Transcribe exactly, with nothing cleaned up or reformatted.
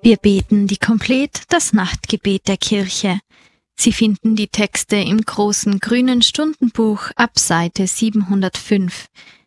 Wir beten die Komplett, das Nachtgebet der Kirche. Sie finden die Texte im großen grünen Stundenbuch ab Seite siebenhundertfünf.